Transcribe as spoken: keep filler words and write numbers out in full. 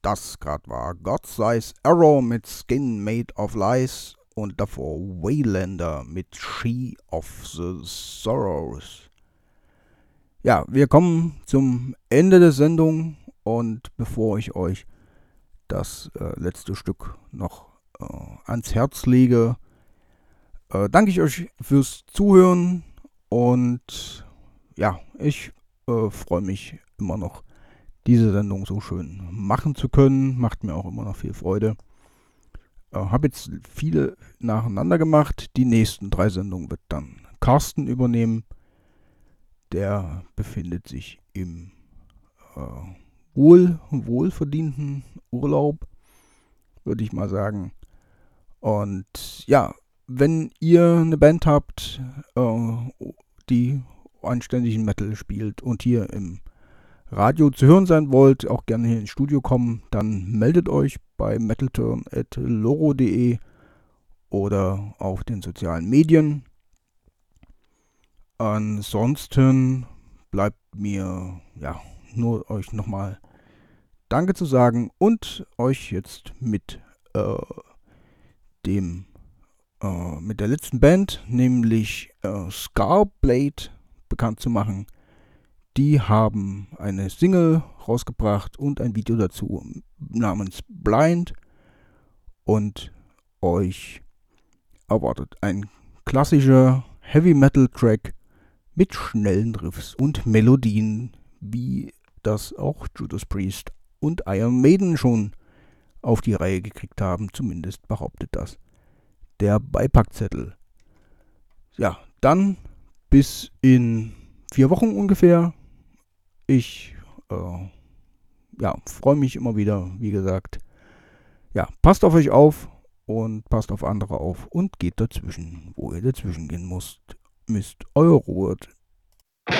Das gerade war God Size Arrow mit Skin Made of Lies und davor Waylander mit She of the Sorrows. Ja, wir kommen zum Ende der Sendung und bevor ich euch das äh, letzte Stück noch äh, ans Herz lege, äh, danke ich euch fürs Zuhören und ja, ich äh, freue mich immer noch, diese Sendung so schön machen zu können. Macht mir auch immer noch viel Freude. Äh, habe jetzt viele nacheinander gemacht. Die nächsten drei Sendungen wird dann Carsten übernehmen. Der befindet sich im äh, wohl, wohlverdienten Urlaub, würde ich mal sagen. Und ja, wenn ihr eine Band habt, äh, die anständigen Metal spielt und hier im Radio zu hören sein wollt, auch gerne hier ins Studio kommen, dann meldet euch bei metalturn at loro punkt de oder auf den sozialen Medien. Ansonsten bleibt mir ja nur euch nochmal Danke zu sagen und euch jetzt mit äh, dem äh, mit der letzten Band, nämlich äh, Scarblade, bekannt zu machen. Die haben eine Single rausgebracht und ein Video dazu namens Blind. Und euch erwartet ein klassischer Heavy Metal Track mit schnellen Riffs und Melodien, wie das auch Judas Priest und Iron Maiden schon auf die Reihe gekriegt haben. Zumindest behauptet das der Beipackzettel. Ja, dann bis in vier Wochen ungefähr. Ich äh, ja, freue mich immer wieder, wie gesagt. Ja, passt auf euch auf und passt auf andere auf und geht dazwischen, wo ihr dazwischen gehen müsst. Müsst. Euer Robert.